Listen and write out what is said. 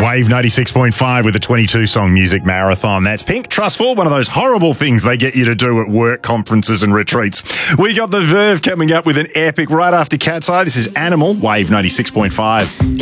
Wave 96.5 with a 22-song music marathon. That's Pink Trustful, one of those horrible things they get you to do at work, conferences and retreats. We got The Verve coming up with an epic right after Cat's Eye. This is Animal, Wave 96.5.